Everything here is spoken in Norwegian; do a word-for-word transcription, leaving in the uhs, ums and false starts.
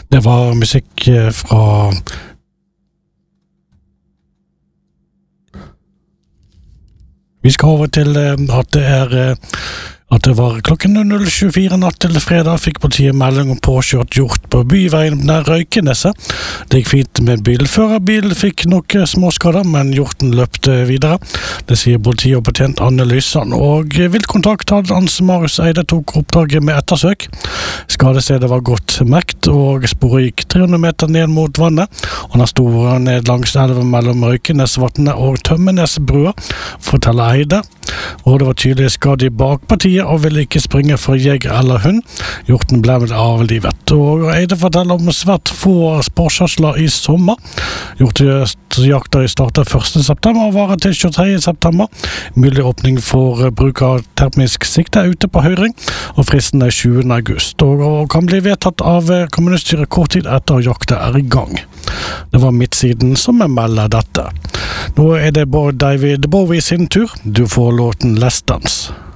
Det var musikk fra Vi skal over til at det er at det var klokken null tjuefire natt til fredag fikk politiet melding om påkjørt hjort på byveien nær Røykeneset. Det gikk fint med bilfører. Bilen fikk noen småskader, men hjorten løpte videre. Det sier politiet og betjent Anne Lysand, og viltkontakt hadde Hans Marius Eide tok oppdraget med ettersøk. Skadestedet var godt merkt, og sporet gikk tre hundre meter ned mot vannet, og den sto ned langs elven mellom Røykenesvatnet og Tømmernesbrua, forteller Eide. Og det var tydelig skade i bakpartiet og ville ikke springe for jeger eller hund. Hjorten ble med avlivet. Og Eide forteller om svært få sporskjørsler i sommer. Hjortejakta starter første september og varer til tjuetredje september. Mulig åpning for bruk av termisk sikte ute på høring, og fristen er tjuende august. Og kan bli vedtatt av kommunestyret kort tid etter jakta er i gang. Det var Midtsiden som melder dette. Nå er det David Bowie sin tur. Du får låten Less Dance.